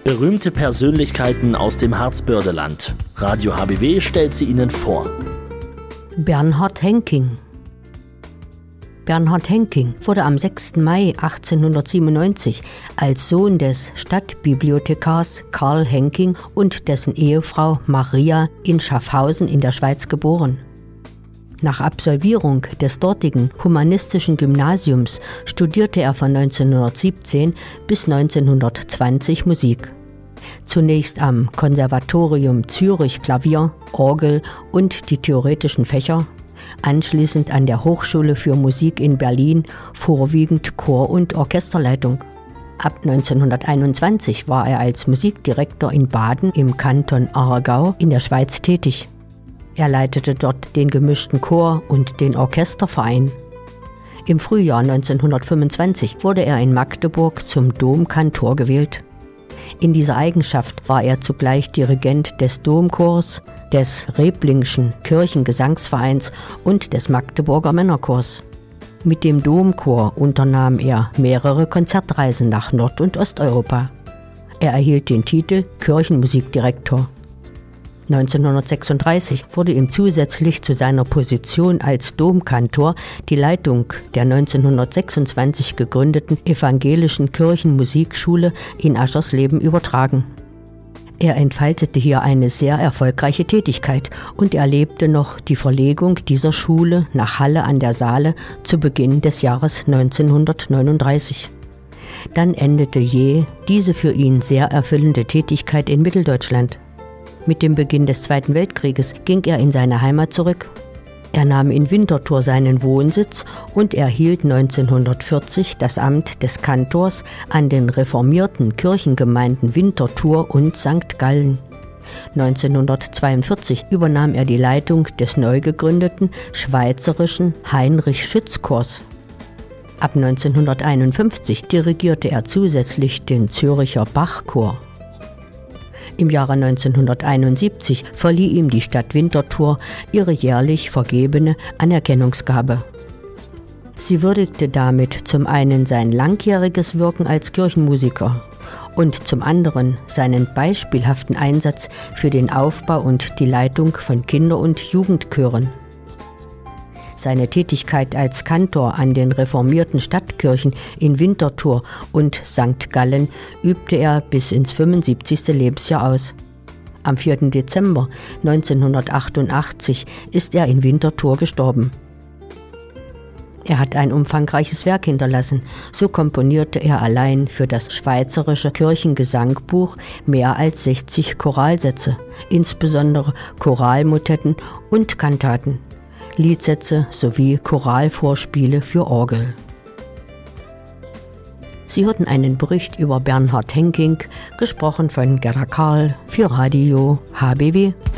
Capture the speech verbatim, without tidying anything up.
Berühmte Persönlichkeiten aus dem Harzbördeland. Radio H B W stellt sie Ihnen vor. Bernhard Henking. Bernhard Henking wurde am sechsten Mai achtzehnhundertsiebenundneunzig als Sohn des Stadtbibliothekars Karl Henking und dessen Ehefrau Maria in Schaffhausen in der Schweiz geboren. Nach Absolvierung des dortigen humanistischen Gymnasiums studierte er von neunzehnhundertsiebzehn bis neunzehnhundertzwanzig Musik. Zunächst am Konservatorium Zürich Klavier, Orgel und die theoretischen Fächer, anschließend an der Hochschule für Musik in Berlin vorwiegend Chor- und Orchesterleitung. Ab neunzehnhunderteinundzwanzig war er als Musikdirektor in Baden im Kanton Aargau in der Schweiz tätig. Er leitete dort den gemischten Chor und den Orchesterverein. Im Frühjahr neunzehnhundertfünfundzwanzig wurde er in Magdeburg zum Domkantor gewählt. In dieser Eigenschaft war er zugleich Dirigent des Domchors, des Reblingschen Kirchengesangsvereins und des Magdeburger Männerchors. Mit dem Domchor unternahm er mehrere Konzertreisen nach Nord- und Osteuropa. Er erhielt den Titel Kirchenmusikdirektor. neunzehnhundertsechsunddreißig wurde ihm zusätzlich zu seiner Position als Domkantor die Leitung der neunzehnhundertsechsundzwanzig gegründeten Evangelischen Kirchenmusikschule in Aschersleben übertragen. Er entfaltete hier eine sehr erfolgreiche Tätigkeit und erlebte noch die Verlegung dieser Schule nach Halle an der Saale zu Beginn des Jahres neunzehnhundertneununddreißig. Dann endete jäh diese für ihn sehr erfüllende Tätigkeit in Mitteldeutschland. Mit dem Beginn des Zweiten Weltkrieges ging er in seine Heimat zurück. Er nahm in Winterthur seinen Wohnsitz und erhielt neunzehnhundertvierzig das Amt des Kantors an den reformierten Kirchengemeinden Winterthur und Sankt Gallen. neunzehnhundertzweiundvierzig übernahm er die Leitung des neu gegründeten Schweizerischen Heinrich-Schütz-Chors. Ab neunzehnhunderteinundfünfzig dirigierte er zusätzlich den Zürcher Bachchor. Im Jahre neunzehnhunderteinundsiebzig verlieh ihm die Stadt Winterthur ihre jährlich vergebene Anerkennungsgabe. Sie würdigte damit zum einen sein langjähriges Wirken als Kirchenmusiker und zum anderen seinen beispielhaften Einsatz für den Aufbau und die Leitung von Kinder- und Jugendchören. Seine Tätigkeit als Kantor an den reformierten Stadtkirchen in Winterthur und Sankt Gallen übte er bis ins fünfundsiebzigste Lebensjahr aus. Am vierten Dezember neunzehnhundertachtundachtzig ist er in Winterthur gestorben. Er hat ein umfangreiches Werk hinterlassen. So komponierte er allein für das Schweizerische Kirchengesangbuch mehr als sechzig Choralsätze, insbesondere Choralmotetten und Kantaten, Liedsätze sowie Choralvorspiele für Orgel. Sie hörten einen Bericht über Bernhard Henking, gesprochen von Gerda Karl für Radio H B W.